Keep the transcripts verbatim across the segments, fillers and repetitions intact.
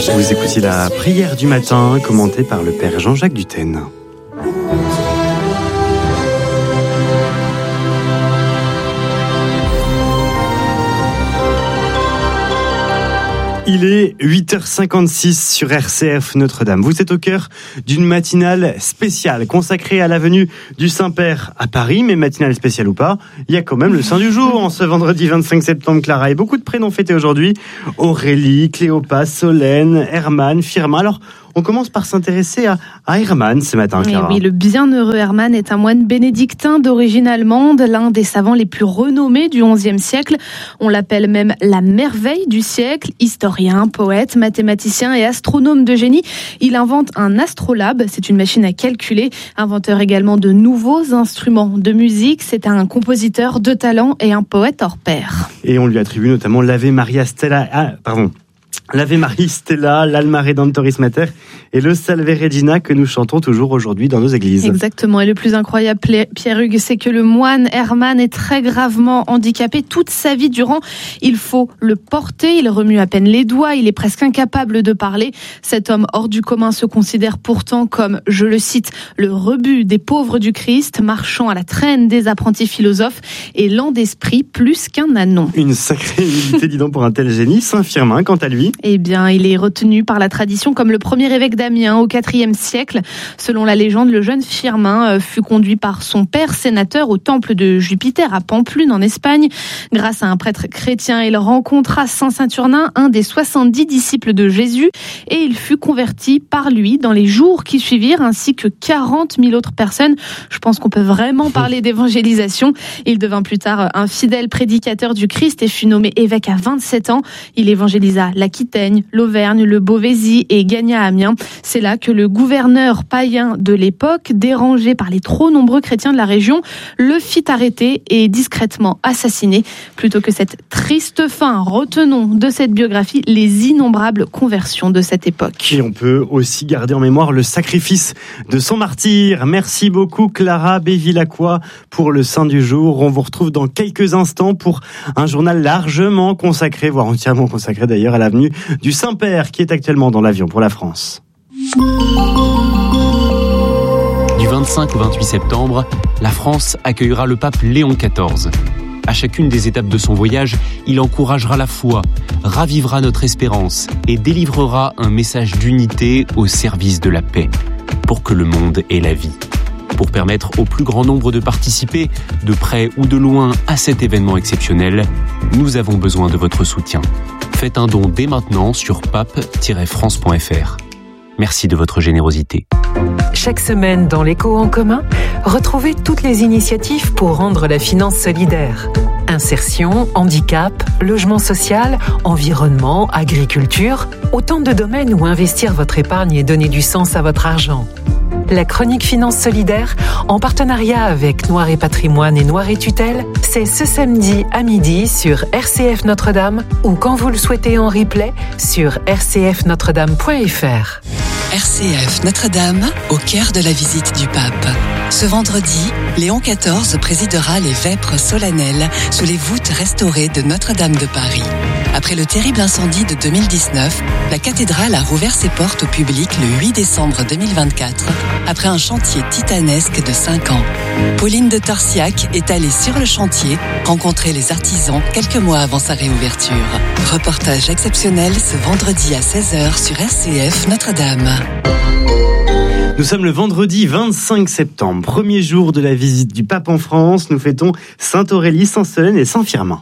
Vous écoutez la prière du matin, commentée par le Père Jean-Jacques Dutène. Il est huit heures cinquante-six sur R C F Notre-Dame. Vous êtes au cœur d'une matinale spéciale consacrée à la venue du Saint-Père à Paris, mais matinale spéciale ou pas, il y a quand même le Saint du jour en ce vendredi vingt-cinq septembre, Clara. Et beaucoup de prénoms fêtés aujourd'hui. Aurélie, Cléopas, Solène, Herman, Firmin. Alors, on commence par s'intéresser à, à Herman ce matin, Clara. Oui, le bienheureux Herman est un moine bénédictin d'origine allemande, l'un des savants les plus renommés du onzième siècle. On l'appelle même la merveille du siècle. Historien, poète, mathématicien et astronome de génie, il invente un astrolabe, c'est une machine à calculer. Inventeur également de nouveaux instruments de musique, c'est un compositeur de talent et un poète hors pair. Et on lui attribue notamment l'Ave Maria Stella... Ah, pardon... L'Ave Maria Stella, l'Alma Redemptoris Mater et le Salve Regina que nous chantons toujours aujourd'hui dans nos églises. Exactement. Et le plus incroyable, Pierre-Hugues, c'est que le moine Herman est très gravement handicapé toute sa vie durant. Il faut le porter, il remue à peine les doigts, il est presque incapable de parler. Cet homme hors du commun se considère pourtant comme, je le cite, le rebut des pauvres du Christ, marchant à la traîne des apprentis philosophes et lent d'esprit plus qu'un ânon. Une sacrée humilité, dis donc, pour un tel génie. Saint Firmin, quant à lui, Eh bien, il est retenu par la tradition comme le premier évêque d'Amiens au quatrième siècle. Selon la légende, le jeune Firmin fut conduit par son père sénateur au temple de Jupiter à Pampelune en Espagne. Grâce à un prêtre chrétien, il rencontra Saint Saturnin, un des soixante-dix disciples de Jésus, et il fut converti par lui dans les jours qui suivirent, ainsi que quarante mille autres personnes. Je pense qu'on peut vraiment parler d'évangélisation. Il devint plus tard un fidèle prédicateur du Christ et fut nommé évêque à vingt-sept ans. Il évangélisa l'Aquitaine, l'Auvergne, le Beauvaisis et gagna Amiens. C'est là que le gouverneur païen de l'époque, dérangé par les trop nombreux chrétiens de la région, le fit arrêter et discrètement assassiner. Plutôt que cette triste fin, retenons de cette biographie les innombrables conversions de cette époque. Et on peut aussi garder en mémoire le sacrifice de son martyr. Merci beaucoup Clara Bévilacqua pour le Saint du jour. On vous retrouve dans quelques instants pour un journal largement consacré, voire entièrement consacré d'ailleurs, à l'avenue du Saint-Père qui est actuellement dans l'avion pour la France. Du vingt-cinq au vingt-huit septembre, la France accueillera le pape Léon quatorze. À chacune des étapes de son voyage, il encouragera la foi, ravivera notre espérance et délivrera un message d'unité au service de la paix, pour que le monde ait la vie. Pour permettre au plus grand nombre de participer, de près ou de loin, à cet événement exceptionnel, nous avons besoin de votre soutien. Faites un don dès maintenant sur pape tiret france point f r. Merci de votre générosité. Chaque semaine dans l'Écho en commun, retrouvez toutes les initiatives pour rendre la finance solidaire. Insertion, handicap, logement social, environnement, agriculture, autant de domaines où investir votre épargne et donner du sens à votre argent. La chronique Finance Solidaire, en partenariat avec Noir et Patrimoine et Noir et Tutelle, c'est ce samedi à midi sur R C F Notre-Dame ou quand vous le souhaitez en replay sur r c f notre dame point f r. R C F Notre-Dame, au cœur de la visite du pape. Ce vendredi, Léon quatorze présidera les vêpres solennelles sous les voûtes restaurées de Notre-Dame de Paris. Après le terrible incendie de deux mille dix-neuf, la cathédrale a rouvert ses portes au public le huit décembre deux mille vingt-quatre, après un chantier titanesque de cinq ans. Pauline de Torsiac est allée sur le chantier rencontrer les artisans quelques mois avant sa réouverture. Reportage exceptionnel ce vendredi à seize heures sur R C F Notre-Dame. Nous sommes le vendredi vingt-cinq septembre, premier jour de la visite du pape en France. Nous fêtons Sainte Aurélie, Saint Solène et Saint Firmin.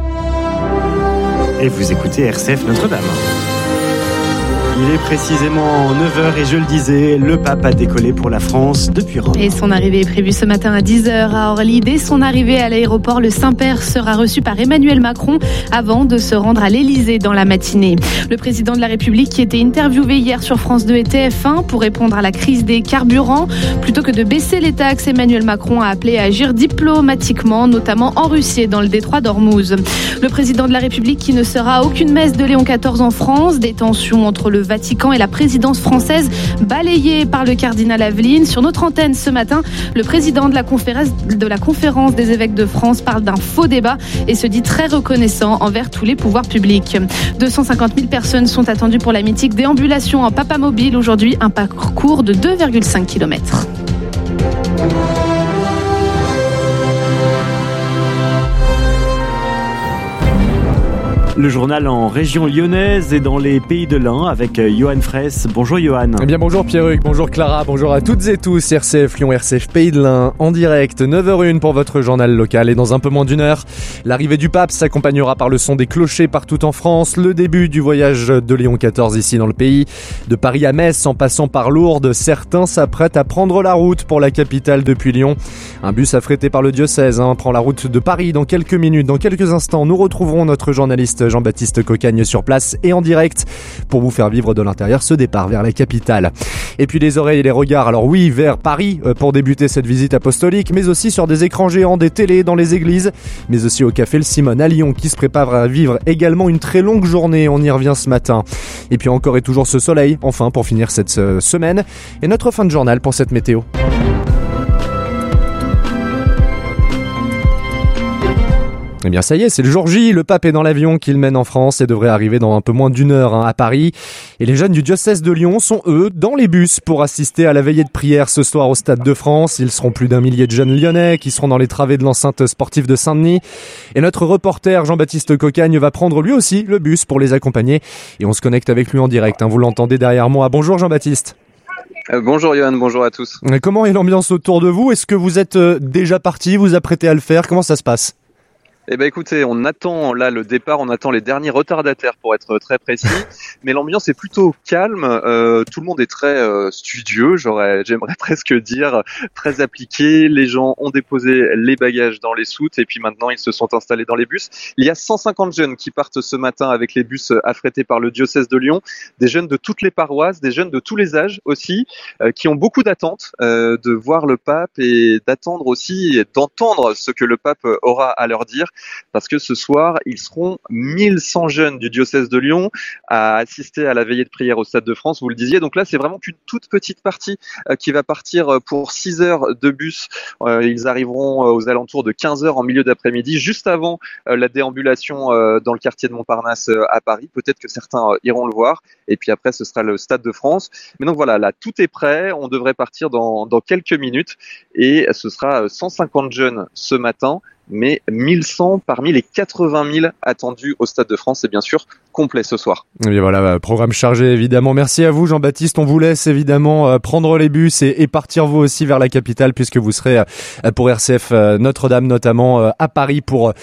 Et vous écoutez R C F Notre-Dame. Il est précisément neuf heures et je le disais, le pape a décollé pour la France depuis Rome. Et son arrivée est prévue ce matin à dix heures à Orly. Dès son arrivée à l'aéroport, le Saint-Père sera reçu par Emmanuel Macron avant de se rendre à l'Élysée dans la matinée. Le président de la République qui était interviewé hier sur France deux et T F un pour répondre à la crise des carburants. Plutôt que de baisser les taxes, Emmanuel Macron a appelé à agir diplomatiquement, notamment en Russie et dans le détroit d'Ormuz. Le président de la République qui ne sera à aucune messe de Léon quatorze en France. Des tensions entre le Vatican et la présidence française balayée par le cardinal Aveline. Sur notre antenne ce matin, le président de la conférence, de la conférence des évêques de France parle d'un faux débat et se dit très reconnaissant envers tous les pouvoirs publics. deux cent cinquante mille personnes sont attendues pour la mythique déambulation en Papamobile. Aujourd'hui, un parcours de deux virgule cinq kilomètres. Le journal en région lyonnaise et dans les pays de l'Ain avec Johan Fraisse. Bonjour Johan. Eh bien bonjour Pierruc, bonjour Clara, bonjour à toutes et tous. R C F Lyon, R C F Pays de l'Ain en direct, neuf heures zéro un pour votre journal local. Et dans un peu moins d'une heure, l'arrivée du pape s'accompagnera par le son des clochers partout en France. Le début du voyage de Léon quatorze ici dans le pays. De Paris à Metz en passant par Lourdes, certains s'apprêtent à prendre la route pour la capitale depuis Lyon. Un bus affrété par le diocèse hein, prend la route de Paris dans quelques minutes. Dans quelques instants, nous retrouverons notre journaliste Jean-Baptiste Cocagne sur place et en direct pour vous faire vivre de l'intérieur ce départ vers la capitale. Et puis les oreilles et les regards, alors oui, vers Paris pour débuter cette visite apostolique, mais aussi sur des écrans géants, des télés dans les églises, mais aussi au Café Le Simone à Lyon qui se prépare à vivre également une très longue journée, on y revient ce matin. Et puis encore et toujours ce soleil, enfin pour finir cette semaine, et notre fin de journal pour cette météo. Eh bien ça y est, c'est le jour J, le pape est dans l'avion qu'il mène en France et devrait arriver dans un peu moins d'une heure hein, à Paris. Et les jeunes du diocèse de Lyon sont eux dans les bus pour assister à la veillée de prière ce soir au Stade de France. Ils seront plus d'un millier de jeunes lyonnais qui seront dans les travées de l'enceinte sportive de Saint-Denis. Et notre reporter Jean-Baptiste Cocagne va prendre lui aussi le bus pour les accompagner. Et on se connecte avec lui en direct, hein, vous l'entendez derrière moi. Bonjour Jean-Baptiste. Euh, bonjour Johan, bonjour à tous. Comment est l'ambiance autour de vous ? Est-ce que vous êtes déjà parti, vous apprêtez à le faire ? Comment ça se passe ? Eh ben écoutez, on attend là le départ, on attend les derniers retardataires pour être très précis, mais l'ambiance est plutôt calme, euh, tout le monde est très euh, studieux, j'aurais, j'aimerais presque dire très appliqué, les gens ont déposé les bagages dans les soutes et puis maintenant ils se sont installés dans les bus. Il y a cent cinquante jeunes qui partent ce matin avec les bus affrétés par le diocèse de Lyon, des jeunes de toutes les paroisses, des jeunes de tous les âges aussi, euh, qui ont beaucoup d'attentes euh, de voir le pape et d'attendre aussi, et d'entendre ce que le pape aura à leur dire. Parce que ce soir, ils seront mille cent jeunes du diocèse de Lyon à assister à la veillée de prière au Stade de France, vous le disiez. Donc là, c'est vraiment qu'une toute petite partie euh, qui va partir pour six heures de bus. Euh, ils arriveront aux alentours de quinze heures en milieu d'après-midi, juste avant euh, la déambulation euh, dans le quartier de Montparnasse euh, à Paris. Peut-être que certains euh, iront le voir. Et puis après, ce sera le Stade de France. Mais donc voilà, là, tout est prêt. On devrait partir dans, dans quelques minutes. Et ce sera cent cinquante jeunes ce matin. Mais mille cent parmi les quatre-vingt mille attendus au Stade de France, c'est bien sûr complet ce soir. Et voilà, programme chargé évidemment. Merci à vous Jean-Baptiste, on vous laisse évidemment prendre les bus et, et partir vous aussi vers la capitale puisque vous serez pour R C F Notre-Dame notamment à Paris pour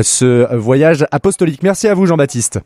ce voyage apostolique. Merci à vous Jean-Baptiste.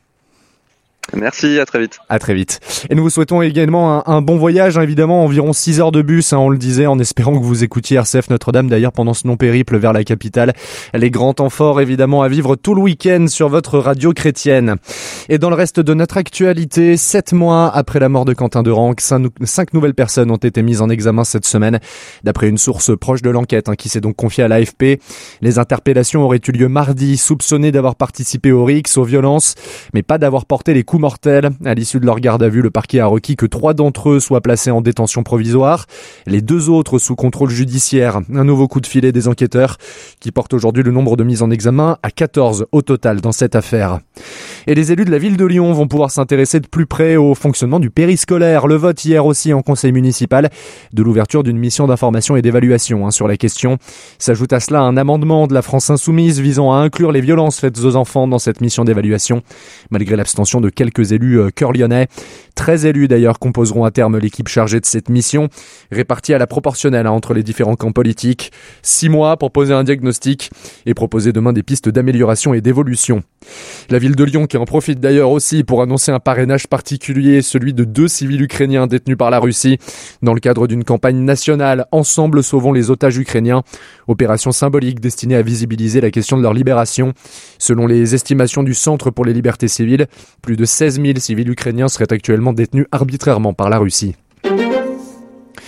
Merci, à très vite. À très vite. Et nous vous souhaitons également un, un bon voyage, hein, évidemment, environ six heures de bus, hein, on le disait, en espérant que vous écoutiez R C F Notre-Dame, d'ailleurs, pendant ce long périple vers la capitale. Les grands temps forts, évidemment, à vivre tout le week-end sur votre radio chrétienne. Et dans le reste de notre actualité, sept mois après la mort de Quentin Derenc, cinq, cinq nouvelles personnes ont été mises en examen cette semaine, d'après une source proche de l'enquête, hein, qui s'est donc confiée à l'A F P. Les interpellations auraient eu lieu mardi, soupçonnés d'avoir participé aux rixes, aux violences, mais pas d'avoir porté les coups mortels. À l'issue de leur garde à vue, le parquet a requis que trois d'entre eux soient placés en détention provisoire, les deux autres sous contrôle judiciaire. Un nouveau coup de filet des enquêteurs qui porte aujourd'hui le nombre de mises en examen à quatorze au total dans cette affaire. Et les élus de la ville de Lyon vont pouvoir s'intéresser de plus près au fonctionnement du périscolaire. Le vote hier aussi en conseil municipal de l'ouverture d'une mission d'information et d'évaluation hein, sur la question. S'ajoute à cela un amendement de la France Insoumise visant à inclure les violences faites aux enfants dans cette mission d'évaluation. Malgré l'abstention de quelques élus euh, cœur lyonnais, treize élus d'ailleurs composeront à terme l'équipe chargée de cette mission, répartie à la proportionnelle hein, entre les différents camps politiques. Six mois pour poser un diagnostic et proposer demain des pistes d'amélioration et d'évolution. La ville de Lyon qui en profite d'ailleurs aussi pour annoncer un parrainage particulier, celui de deux civils ukrainiens détenus par la Russie dans le cadre d'une campagne nationale Ensemble sauvons les otages ukrainiens, opération symbolique destinée à visibiliser la question de leur libération. Selon les estimations du Centre pour les libertés civiles, plus de seize mille civils ukrainiens seraient actuellement détenus arbitrairement par la Russie.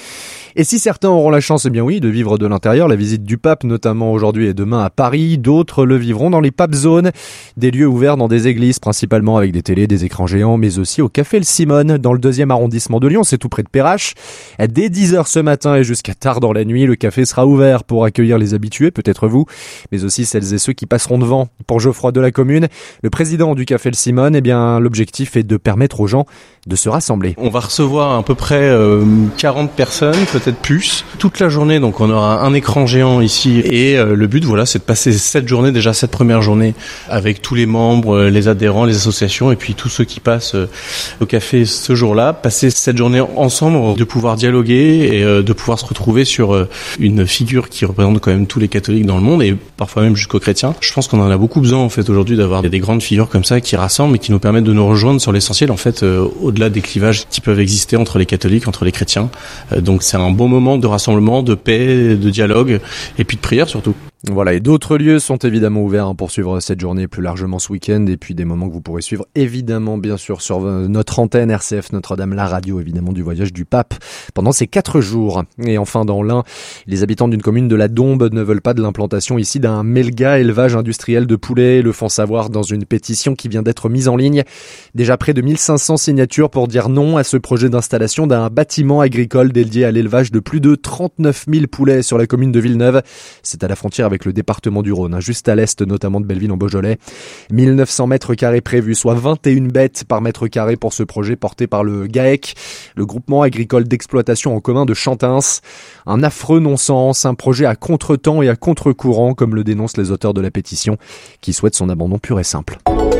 Et si certains auront la chance, eh bien oui, de vivre de l'intérieur, la visite du pape, notamment aujourd'hui et demain à Paris, d'autres le vivront dans les pape zones, des lieux ouverts dans des églises, principalement avec des télés, des écrans géants, mais aussi au Café Le Simone, dans le deuxième arrondissement de Lyon, c'est tout près de Perrache. Dès dix heures ce matin et jusqu'à tard dans la nuit, le café sera ouvert pour accueillir les habitués, peut-être vous, mais aussi celles et ceux qui passeront devant. Pour Geoffroy de la Commune, le président du Café Le Simone, eh bien, l'objectif est de permettre aux gens de se rassembler. On va recevoir à peu près euh, quarante personnes, peut-être plus, toute la journée. Donc on aura un écran géant ici et euh, le but, voilà, c'est de passer cette journée, déjà cette première journée, avec tous les membres, les adhérents, les associations et puis tous ceux qui passent euh, au café ce jour-là, passer cette journée ensemble, de pouvoir dialoguer et euh, de pouvoir se retrouver sur euh, une figure qui représente quand même tous les catholiques dans le monde et parfois même jusqu'aux chrétiens. Je pense qu'on en a beaucoup besoin en fait aujourd'hui d'avoir des grandes figures comme ça qui rassemblent et qui nous permettent de nous rejoindre sur l'essentiel en fait, euh, au-delà des clivages qui peuvent exister entre les catholiques, entre les chrétiens. Euh, donc c'est un bon moment de rassemblement, de paix, de dialogue et puis de prière surtout. Voilà, et d'autres lieux sont évidemment ouverts hein, pour suivre cette journée plus largement ce week-end et puis des moments que vous pourrez suivre évidemment bien sûr sur notre antenne R C F Notre-Dame, la radio évidemment du voyage du pape pendant ces quatre jours. Et enfin dans l'Ain, les habitants d'une commune de la Dombe ne veulent pas de l'implantation ici d'un méga élevage industriel de poulets, le font savoir dans une pétition qui vient d'être mise en ligne. Déjà près de mille cinq cents signatures pour dire non à ce projet d'installation d'un bâtiment agricole dédié à l'élevage de plus de trente-neuf mille poulets sur la commune de Villeneuve. C'est à la frontière avec le département du Rhône, juste à l'est notamment de Belleville en Beaujolais. mille neuf cents mètres carrés prévus, soit vingt et une bêtes par mètre carré pour ce projet porté par le GAEC, le groupement agricole d'exploitation en commun de Chantins. Un affreux non-sens, un projet à contre-temps et à contre-courant, comme le dénoncent les auteurs de la pétition, qui souhaitent son abandon pur et simple.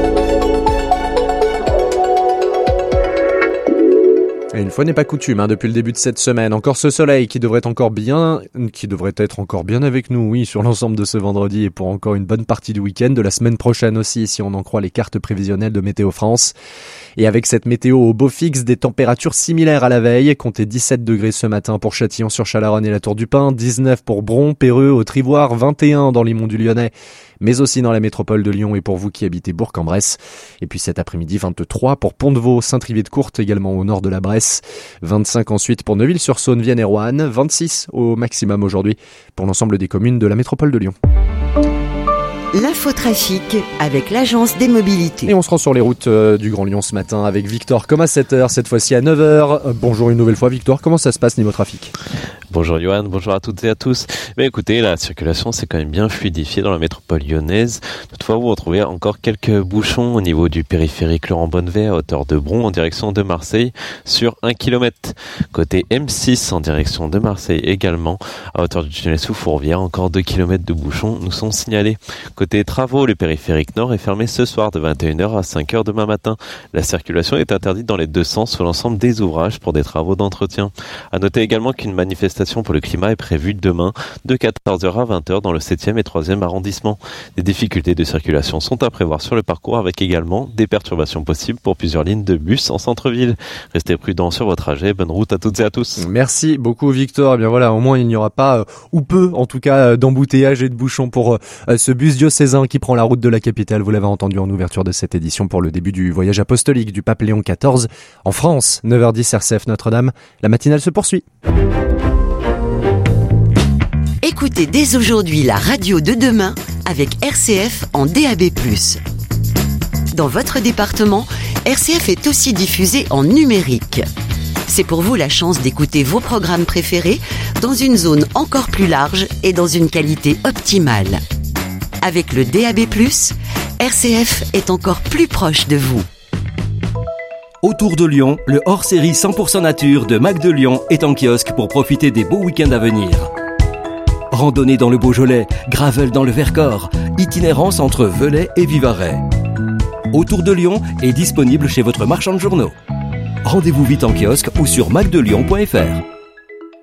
Et une fois n'est pas coutume, hein, depuis le début de cette semaine, encore ce soleil qui devrait encore bien, qui devrait être encore bien avec nous, oui, sur l'ensemble de ce vendredi et pour encore une bonne partie du week-end, de la semaine prochaine aussi, si on en croit les cartes prévisionnelles de Météo France. Et avec cette météo au beau fixe, des températures similaires à la veille, comptez dix-sept degrés ce matin pour Châtillon-sur-Chalaronne et la Tour du Pin, dix-neuf pour Bron, Péreux, Haute-Ivoire, vingt et un dans les monts du Lyonnais, mais aussi dans la métropole de Lyon et pour vous qui habitez Bourg-en-Bresse. Et puis cet après-midi, vingt-trois pour Pont-de-Vaux, Saint-Trivier-de-Courte, également au nord de la Bresse. vingt-cinq ensuite pour Neuville-sur-Saône, Vienne et Roanne. vingt-six au maximum aujourd'hui pour l'ensemble des communes de la métropole de Lyon. L'infotrafic avec l'agence des mobilités. Et on se rend sur les routes euh, du Grand Lyon ce matin avec Victor, comme à sept heures, cette fois-ci à neuf heures. Euh, bonjour une nouvelle fois Victor, comment ça se passe niveau trafic ? Bonjour Johan, bonjour à toutes et à tous. Mais écoutez, la circulation s'est quand même bien fluidifiée dans la métropole lyonnaise. Toutefois, vous retrouvez encore quelques bouchons au niveau du périphérique Laurent Bonnevet à hauteur de Bron en direction de Marseille sur un kilomètre. Côté M six en direction de Marseille également, à hauteur du tunnel sous Fourvière, encore deux kilomètres de bouchons nous sont signalés. Côté travaux, le périphérique nord est fermé ce soir de vingt et une heures à cinq heures demain matin. La circulation est interdite dans les deux sens sur l'ensemble des ouvrages pour des travaux d'entretien. À noter également qu'une manifestation pour le climat est prévue demain de quatorze heures à vingt heures dans le septième et troisième arrondissement. Des difficultés de circulation sont à prévoir sur le parcours avec également des perturbations possibles pour plusieurs lignes de bus en centre-ville. Restez prudents sur vos trajets. Bonne route à toutes et à tous. Merci beaucoup Victor. Eh bien voilà, au moins il n'y aura pas, euh, ou peu en tout cas, euh, d'embouteillage et de bouchons pour euh, ce bus diocésain qui prend la route de la capitale. Vous l'avez entendu en ouverture de cette édition pour le début du voyage apostolique du pape Léon quatorze en France. neuf heures dix R C F Notre-Dame. La matinale se poursuit. Écoutez dès aujourd'hui la radio de demain avec R C F en D A B plus. Dans votre département, R C F est aussi diffusé en numérique. C'est pour vous la chance d'écouter vos programmes préférés dans une zone encore plus large et dans une qualité optimale. Avec le D A B plus, R C F est encore plus proche de vous. Autour de Lyon, le hors-série cent pour cent nature de Mac de Lyon est en kiosque pour profiter des beaux week-ends à venir. Randonnée dans le Beaujolais, gravel dans le Vercors, itinérance entre Velay et Vivarais. Autour de Lyon est disponible chez votre marchand de journaux. Rendez-vous vite en kiosque ou sur mac de lyon point f r.